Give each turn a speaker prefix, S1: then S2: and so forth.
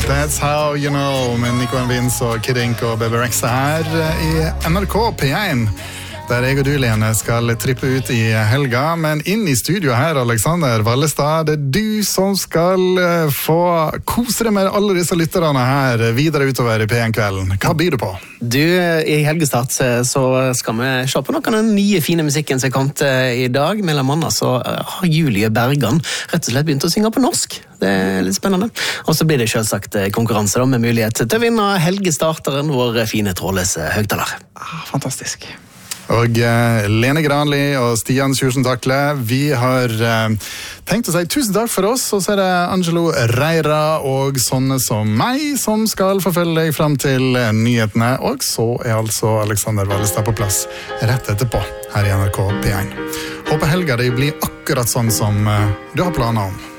S1: That's how you know, med Nico Vince og Kid Ink og Bebe Rexha her i NRK P1. Der jeg og du, Lene, skal trippe ut i helga, men inn i studio her, Alexander Vallestad, det du som skal få kose deg med alle disse lytterne her videre utover i P1-kvelden. Hva blir du på?
S2: Du, i helgestart så skal vi se på noen av den nye fine musikken som kom i dag. Mellom annet så har Julie Bergan rett og slett begynt å synge på norsk. Det litt spennende. Og så blir det selvsagt konkurranse da, med mulighet til å vinne helgestarteren, vår fine trådløse høgtaler.
S3: Fantastisk.
S1: Og Lene Granli og Stian Sjursen Takle, vi har tenkt å si tusen takk for oss, og så er det Angelo Reira og sånne som meg som skal forfølge deg frem til nyhetene, og så er altså Alexander Vallestad på plass rett etterpå her i NRK P1. Håper helga det blir akkurat sånn som du har planer om.